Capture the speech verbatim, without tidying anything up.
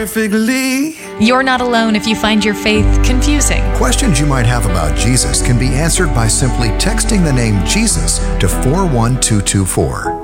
perfectly. You're not alone if you find your faith confusing. Questions you might have about Jesus can be answered by simply texting the name Jesus to four one two two four.